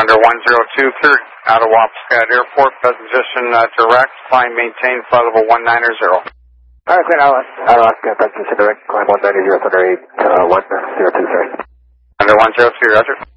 Thunder 102, cleared out of Wapscott Airport, position direct, climb maintain, flight level 190. Alright, clear out of Wapscott, position direct, climb 190, Thunder 8, 102, sorry. Thunder 102, roger.